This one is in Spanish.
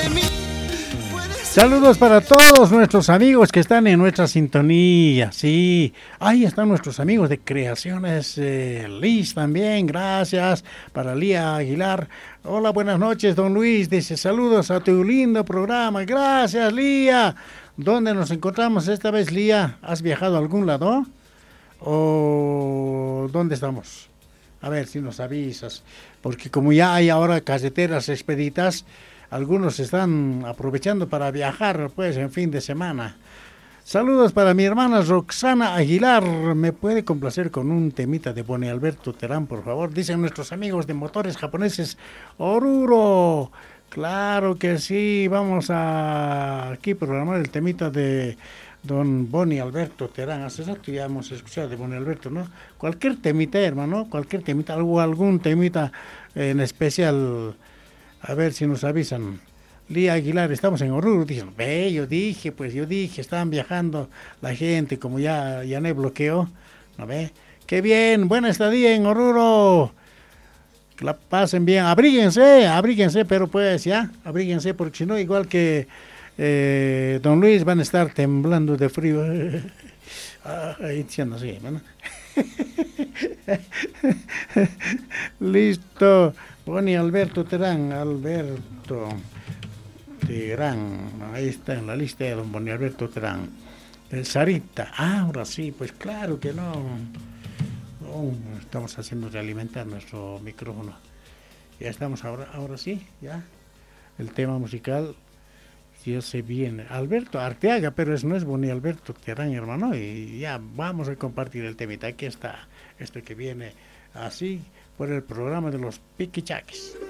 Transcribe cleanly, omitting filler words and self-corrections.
Saludos para todos nuestros amigos que están en nuestra sintonía. Sí, ahí están nuestros amigos de Creaciones Liz también. Gracias para Lía Aguilar. Hola, buenas noches, don Luis. Dice saludos a tu lindo programa. Gracias, Lía. ¿Dónde nos encontramos esta vez, Lía? ¿Has viajado a algún lado? ¿O dónde estamos? A ver si nos avisas. Porque como ya hay ahora carreteras expeditas, algunos están aprovechando para viajar, pues, en fin de semana. Saludos para mi hermana Roxana Aguilar. ¿Me puede complacer con un temita de Boni Alberto Terán, por favor? Dicen nuestros amigos de Motores Japoneses Oruro. Claro que sí. Vamos a aquí programar el temita de don Boni Alberto Terán. Hace rato ya hemos escuchado de Boni Alberto, ¿no? Cualquier temita, hermano, cualquier temita, algún temita en especial. A ver si nos avisan. Lía Aguilar, estamos en Oruro. Dicen, yo dije, estaban viajando la gente, como ya no hay bloqueo. ¿No ve? ¡Qué bien! Buena estadía en Oruro. Que la pasen bien. Abríguense, pero pues ya, abríguense, porque si no, igual que don Luis, van a estar temblando de frío. Ahí diciendo así, ¿no? Listo. Boni Alberto Terán, ahí está en la lista de don Boni Alberto Terán. Sarita, ahora sí, pues claro que no, estamos haciendo realimentar nuestro micrófono. Ya estamos ahora sí, ya. El tema musical, yo sé bien, Alberto Arteaga, pero no es Boni Alberto Terán, hermano, y ya vamos a compartir el temita. Aquí está, esto que viene así por el programa de los Piquichaquis.